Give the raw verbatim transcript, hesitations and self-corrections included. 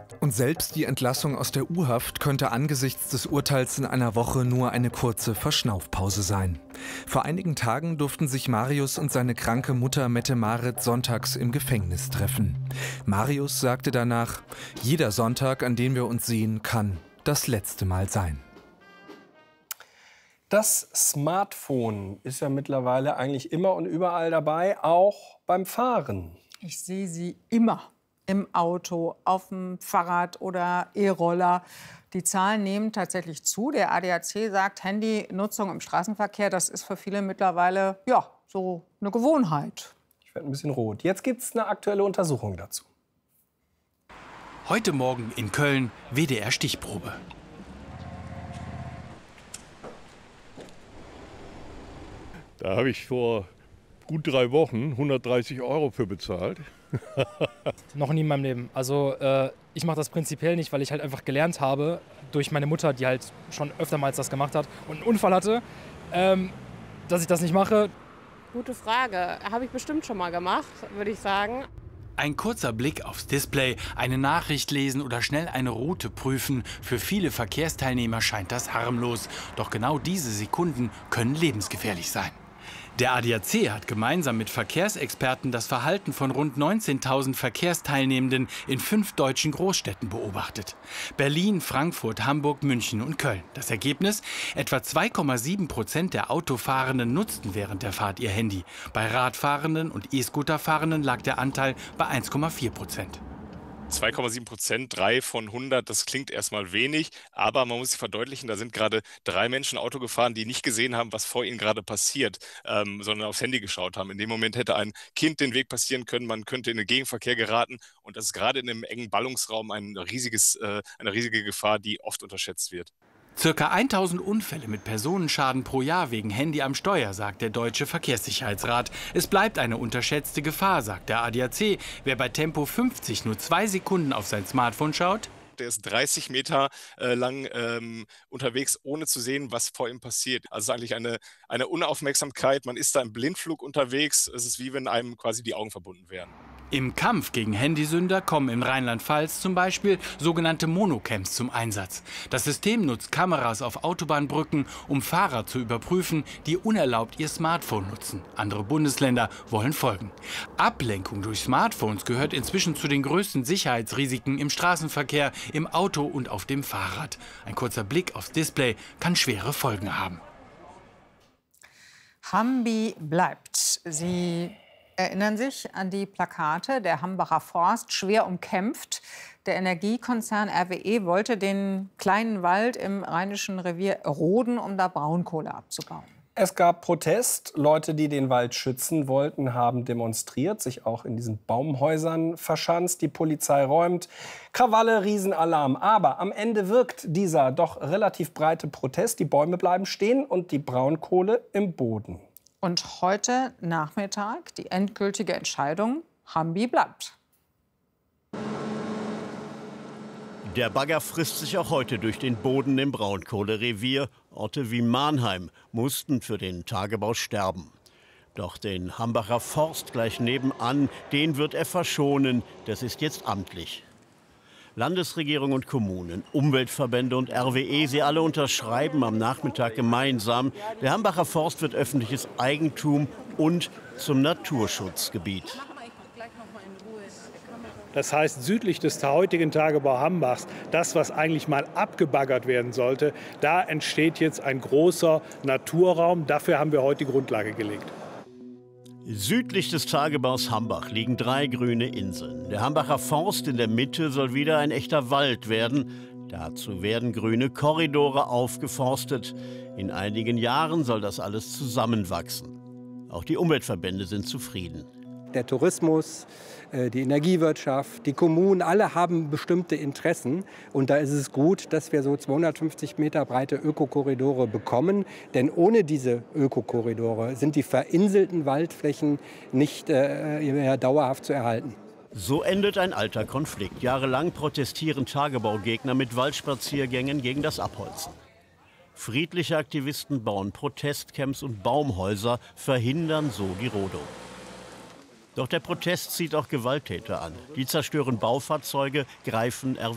Und selbst die Entlassung aus der U-Haft könnte angesichts des Urteils in einer Woche nur eine kurze Verschnaufpause sein. Vor einigen Tagen durften sich Marius und seine kranke Mutter Mette-Marit sonntags im Gefängnis treffen. Marius sagte danach: Jeder Sonntag, an dem wir uns sehen, kann das letzte Mal sein. Das Smartphone ist ja mittlerweile eigentlich immer und überall dabei, auch beim Fahren. Ich sehe sie immer. Im Auto, auf dem Fahrrad oder E-Roller. Die Zahlen nehmen tatsächlich zu. Der A D A C sagt, Handynutzung im Straßenverkehr, das ist für viele mittlerweile ja, so eine Gewohnheit. Ich werde ein bisschen rot. Jetzt gibt es eine aktuelle Untersuchung dazu. Heute Morgen in Köln W D R-Stichprobe. Da habe ich vor gut drei Wochen hundertdreißig Euro für bezahlt. Noch nie in meinem Leben. Also äh, ich mache das prinzipiell nicht, weil ich halt einfach gelernt habe durch meine Mutter, die halt schon öftermals das gemacht hat und einen Unfall hatte, ähm, dass ich das nicht mache. Gute Frage. Habe ich bestimmt schon mal gemacht, würde ich sagen. Ein kurzer Blick aufs Display, eine Nachricht lesen oder schnell eine Route prüfen. Für viele Verkehrsteilnehmer scheint das harmlos. Doch genau diese Sekunden können lebensgefährlich sein. Der A D A C hat gemeinsam mit Verkehrsexperten das Verhalten von rund neunzehntausend Verkehrsteilnehmenden in fünf deutschen Großstädten beobachtet. Berlin, Frankfurt, Hamburg, München und Köln. Das Ergebnis? Etwa zwei Komma sieben Prozent der Autofahrenden nutzten während der Fahrt ihr Handy. Bei Radfahrenden und E-Scooterfahrenden lag der Anteil bei eins Komma vier Prozent. zwei Komma sieben Prozent, drei von hundert, das klingt erstmal wenig, aber man muss sich verdeutlichen, da sind gerade drei Menschen Auto gefahren, die nicht gesehen haben, was vor ihnen gerade passiert, ähm, sondern aufs Handy geschaut haben. In dem Moment hätte ein Kind den Weg passieren können, man könnte in den Gegenverkehr geraten und das ist gerade in einem engen Ballungsraum ein riesiges, äh, eine riesige Gefahr, die oft unterschätzt wird. Circa tausend Unfälle mit Personenschaden pro Jahr wegen Handy am Steuer, sagt der Deutsche Verkehrssicherheitsrat. Es bleibt eine unterschätzte Gefahr, sagt der A D A C. Wer bei Tempo fünfzig nur zwei Sekunden auf sein Smartphone schaut, der ist dreißig Meter äh, lang ähm, unterwegs, ohne zu sehen, was vor ihm passiert. Also eigentlich eine, eine Unaufmerksamkeit, man ist da im Blindflug unterwegs. Es ist wie wenn einem quasi die Augen verbunden wären. Im Kampf gegen Handysünder kommen in Rheinland-Pfalz zum Beispiel sogenannte Monocams zum Einsatz. Das System nutzt Kameras auf Autobahnbrücken, um Fahrer zu überprüfen, die unerlaubt ihr Smartphone nutzen. Andere Bundesländer wollen folgen. Ablenkung durch Smartphones gehört inzwischen zu den größten Sicherheitsrisiken im Straßenverkehr, im Auto und auf dem Fahrrad. Ein kurzer Blick aufs Display kann schwere Folgen haben. Hambi bleibt. Sie erinnern sich an die Plakate, der Hambacher Forst, schwer umkämpft. Der Energiekonzern R W E wollte den kleinen Wald im Rheinischen Revier roden, um da Braunkohle abzubauen. Es gab Protest. Leute, die den Wald schützen wollten, haben demonstriert, sich auch in diesen Baumhäusern verschanzt. Die Polizei räumt. Krawalle, Riesenalarm. Aber am Ende wirkt dieser doch relativ breite Protest. Die Bäume bleiben stehen und die Braunkohle im Boden. Und heute Nachmittag die endgültige Entscheidung: Hambi bleibt. Der Bagger frisst sich auch heute durch den Boden im Braunkohlerevier. Orte wie Mannheim mussten für den Tagebau sterben. Doch den Hambacher Forst gleich nebenan, den wird er verschonen. Das ist jetzt amtlich. Landesregierung und Kommunen, Umweltverbände und R W E, sie alle unterschreiben am Nachmittag gemeinsam. Der Hambacher Forst wird öffentliches Eigentum und zum Naturschutzgebiet. Das heißt, südlich des heutigen Tagebau Hambachs, das, was eigentlich mal abgebaggert werden sollte, da entsteht jetzt ein großer Naturraum. Dafür haben wir heute die Grundlage gelegt. Südlich des Tagebaus Hambach liegen drei grüne Inseln. Der Hambacher Forst in der Mitte soll wieder ein echter Wald werden. Dazu werden grüne Korridore aufgeforstet. In einigen Jahren soll das alles zusammenwachsen. Auch die Umweltverbände sind zufrieden. Der Tourismus, die Energiewirtschaft, die Kommunen, alle haben bestimmte Interessen. Und da ist es gut, dass wir so zweihundertfünfzig Meter breite Ökokorridore bekommen. Denn ohne diese Ökokorridore sind die verinselten Waldflächen nicht äh, mehr dauerhaft zu erhalten. So endet ein alter Konflikt. Jahrelang protestieren Tagebaugegner mit Waldspaziergängen gegen das Abholzen. Friedliche Aktivisten bauen Protestcamps und Baumhäuser, verhindern so die Rodung. Doch der Protest zieht auch Gewalttäter an. Die zerstören Baufahrzeuge, greifen R W E